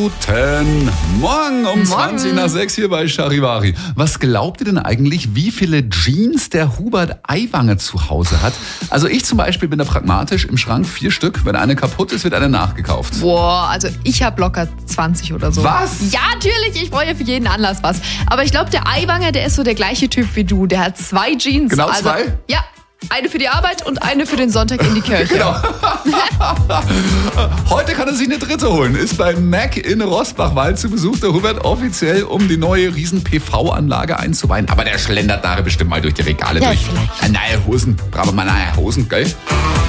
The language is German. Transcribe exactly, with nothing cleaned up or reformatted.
Guten Morgen um zwanzig nach sechs hier bei Charivari. Was glaubt ihr denn eigentlich, wie viele Jeans der Hubert Aiwanger zu Hause hat? Also ich zum Beispiel bin da pragmatisch, im Schrank vier Stück. Wenn eine kaputt ist, wird eine nachgekauft. Boah, also ich habe locker zwanzig oder so. Was? Ja, natürlich, ich brauche ja für jeden Anlass was. Aber ich glaube, der Aiwanger, der ist so der gleiche Typ wie du. Der hat zwei Jeans. Genau also, zwei? Ja. Eine für die Arbeit und eine für den Sonntag in die Kirche. Genau. Heute kann er sich eine dritte holen. Ist bei Mac in Rosbachwald zu Besuch, der Hubert, offiziell, um die neue riesen-P V-Anlage einzuweihen. Aber der schlendert nachher bestimmt mal durch die Regale Ja, durch. vielleicht. Neue Hosen. Brauchen wir mal neue Hosen, gell?